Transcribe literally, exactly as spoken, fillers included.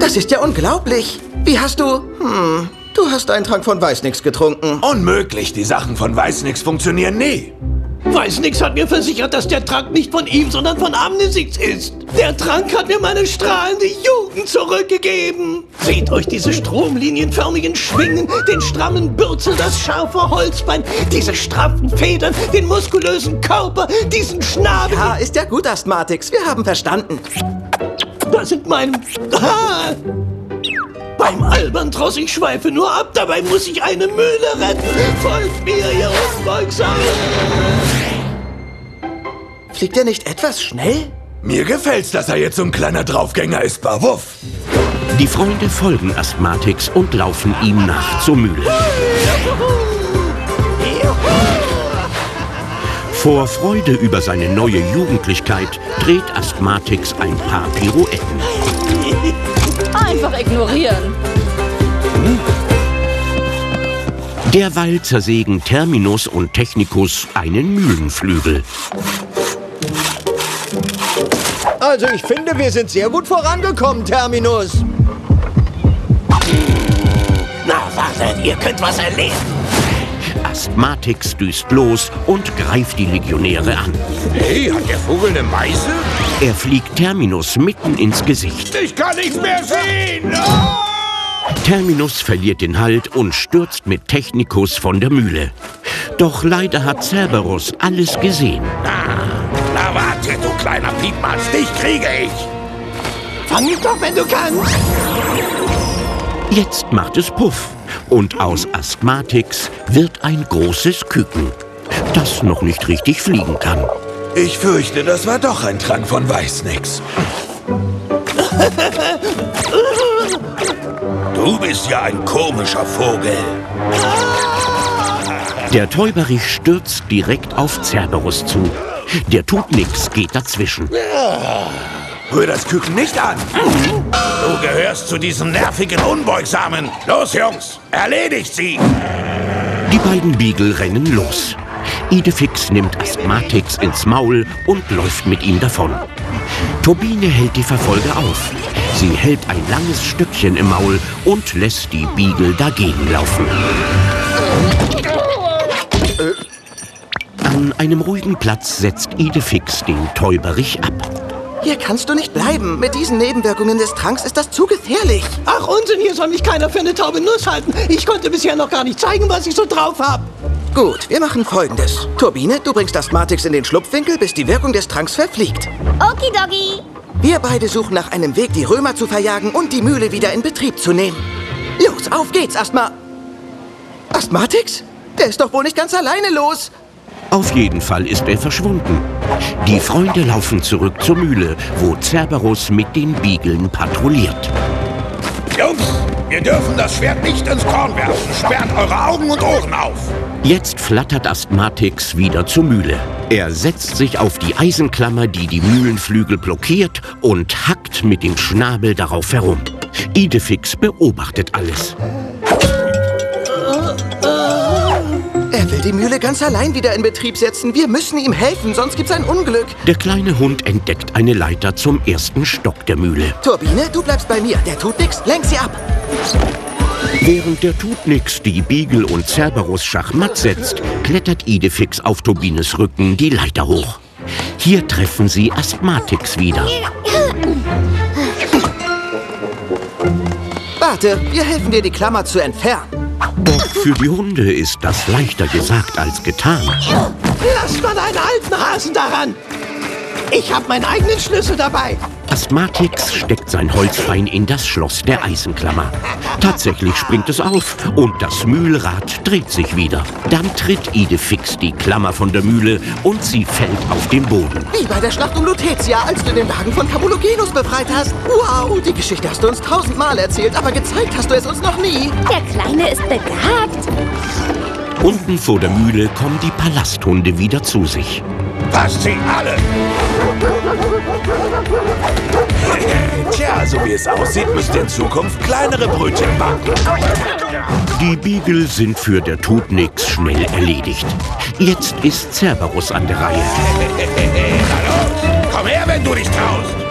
Das ist ja unglaublich. Wie hast du... Hm, du hast einen Trank von Weißnix getrunken. Unmöglich, die Sachen von Weißnix funktionieren nie. Weißnix hat mir versichert, dass der Trank nicht von ihm, sondern von Amnesix ist. Der Trank hat mir meine strahlende Jugend zurückgegeben. Seht euch diese stromlinienförmigen Schwingen, den strammen Bürzel, das scharfe Holzbein, diese straffen Federn, den muskulösen Körper, diesen Schnabel. Ja, ist ja gut, Asthmatix. Wir haben verstanden. Das sind meine... Ah! Beim Albatros, ich schweife nur ab, dabei muss ich eine Mühle retten. Folgt mir, ihr Unbeugsam. Fliegt er nicht etwas schnell? Mir gefällt's, dass er jetzt so ein kleiner Draufgänger ist, Bawuff. Die Freunde folgen Asthmatix und laufen ihm nach zur Mühle. Vor Freude über seine neue Jugendlichkeit dreht Asthmatix ein paar Pirouetten. Einfach ignorieren. Derweil zersägen Terminus und Technicus einen Mühlenflügel. Also ich finde, wir sind sehr gut vorangekommen, Terminus. Na, wartet, ihr könnt was erleben. Asthmatix düst los und greift die Legionäre an. Hey, hat der Vogel eine Meise? Er fliegt Terminus mitten ins Gesicht. Ich kann nichts mehr sehen! Oh! Terminus verliert den Halt und stürzt mit Technicus von der Mühle. Doch leider hat Cerberus alles gesehen. Ah, na warte, du kleiner Piepmatz, dich kriege ich! Fang mich doch, wenn du kannst! Jetzt macht es Puff und aus Asthmatix wird ein großes Küken, das noch nicht richtig fliegen kann. Ich fürchte, das war doch ein Trank von Weißnix. Du bist ja ein komischer Vogel. Der Täuberich stürzt direkt auf Cerberus zu. Der Tutnix geht dazwischen. Rühr das Küken nicht an. Du gehörst zu diesen nervigen Unbeugsamen. Los, Jungs, erledigt sie. Die beiden Beagle rennen los. Idefix nimmt Asthmatix ins Maul und läuft mit ihm davon. Turbine hält die Verfolger auf. Sie hält ein langes Stückchen im Maul und lässt die Beagle dagegen laufen. An einem ruhigen Platz setzt Idefix den Täuberich ab. Hier kannst du nicht bleiben. Mit diesen Nebenwirkungen des Tranks ist das zu gefährlich. Ach, Unsinn, hier soll mich keiner für eine taube Nuss halten. Ich konnte bisher noch gar nicht zeigen, was ich so drauf habe. Gut, wir machen Folgendes. Turbine, du bringst Asthmatix in den Schlupfwinkel, bis die Wirkung des Tranks verfliegt. Okidoki. Wir beide suchen nach einem Weg, die Römer zu verjagen und die Mühle wieder in Betrieb zu nehmen. Los, auf geht's, Asthma... Asthmatix? Der ist doch wohl nicht ganz alleine los. Auf jeden Fall ist er verschwunden. Die Freunde laufen zurück zur Mühle, wo Cerberus mit den Beaglen patrouilliert. Jungs, wir dürfen das Schwert nicht ins Korn werfen. Sperrt eure Augen und Ohren auf. Jetzt flattert Asthmatix wieder zur Mühle. Er setzt sich auf die Eisenklammer, die die Mühlenflügel blockiert, und hackt mit dem Schnabel darauf herum. Idefix beobachtet alles. Er will die Mühle ganz allein wieder in Betrieb setzen. Wir müssen ihm helfen, sonst gibt's ein Unglück. Der kleine Hund entdeckt eine Leiter zum ersten Stock der Mühle. Turbine, du bleibst bei mir. Der tut nix. Lenk sie ab. Während der Tutnix die Beagle und Cerberus schachmatt setzt, klettert Idefix auf Turbines Rücken die Leiter hoch. Hier treffen sie Asthmatix wieder. Warte, wir helfen dir, die Klammer zu entfernen. Doch für die Hunde ist das leichter gesagt als getan. Lass mal deinen alten Hasen daran. Ich habe meinen eigenen Schlüssel dabei. Asthmatix steckt sein Holzbein in das Schloss der Eisenklammer. Tatsächlich springt es auf und das Mühlrad dreht sich wieder. Dann tritt Idefix die Klammer von der Mühle und sie fällt auf den Boden. Wie bei der Schlacht um Lutetia, als du den Wagen von Camulogenus befreit hast. Wow, die Geschichte hast du uns tausendmal erzählt, aber gezeigt hast du es uns noch nie. Der Kleine ist begabt. Unten vor der Mühle kommen die Palasthunde wieder zu sich. Passt sie alle! Tja, so wie es aussieht, müsst ihr in Zukunft kleinere Brötchen backen. Die Beagle sind für der Tutnix schnell erledigt. Jetzt ist Cerberus an der Reihe. Komm her, wenn du dich traust!